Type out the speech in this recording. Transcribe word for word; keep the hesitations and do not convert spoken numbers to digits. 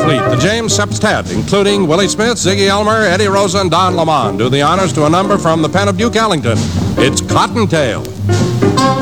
fleet, the James Septet, including Willie Smith, Ziggy Elmer, Eddie Rosa, and Don Lamont, do the honors to a number from the pen of Duke Ellington. It's Cottontail.